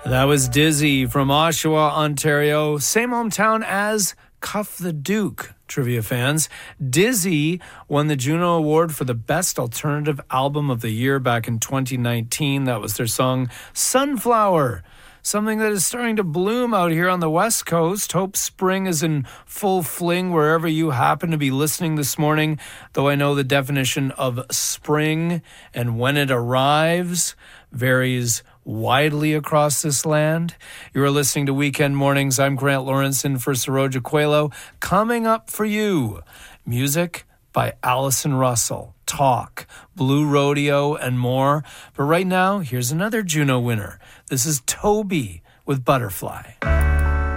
That was Dizzy from Oshawa, Ontario. Same hometown as Cuff the Duke, trivia fans. Dizzy won the Juno Award for the Best Alternative Album of the Year back in 2019. That was their song Sunflower, something that is starting to bloom out here on the West Coast. Hope spring is in full fling wherever you happen to be listening this morning, though I know the definition of spring and when it arrives varies widely across this land. You are listening to Weekend Mornings. I'm Grant Lawrence in for Saroja Coelho. Coming up for you, music by Allison Russell, talk, Blue Rodeo, and more. But right now, here's another Juno winner. This is Toby with Butterfly.